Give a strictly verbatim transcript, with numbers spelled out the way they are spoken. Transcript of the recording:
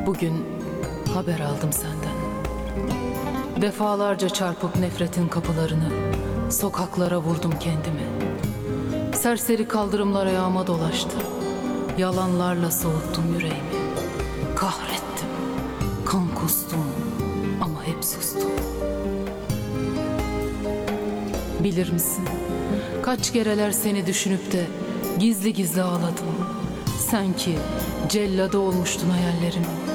Bugün haber aldım senden. Defalarca çarpıp nefretin kapılarını, sokaklara vurdum kendimi. Serseri kaldırımlar ayağıma dolaştı. Yalanlarla soğuttum yüreğimi. Kahrettim, kan kustum ama hep sustum. Bilir misin, kaç kereler seni düşünüp de gizli gizli ağladım. Sen ki cellada olmuştun hayallerimin.